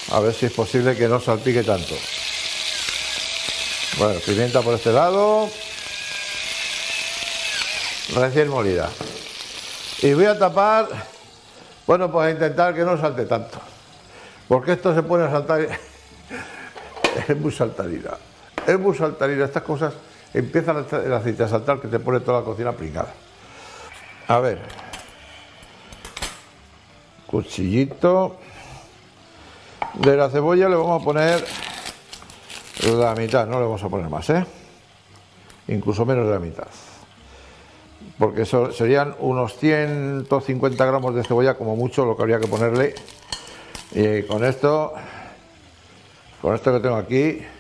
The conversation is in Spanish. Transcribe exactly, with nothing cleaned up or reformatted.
A ver si es posible que no salpique tanto. Bueno, pimienta por este lado. Recién molida. Y voy a tapar, bueno, pues a intentar que no salte tanto. Porque esto se pone a saltar. Es muy saltarina. Es muy saltarina. Estas cosas empiezan el aceite a saltar que te pone toda la cocina pringada. A ver. Cuchillito. De la cebolla le vamos a poner la mitad, no le vamos a poner más, ¿eh? Incluso menos de la mitad. Porque eso serían unos ciento cincuenta gramos de cebolla como mucho lo que habría que ponerle. Y con esto, con esto que tengo aquí,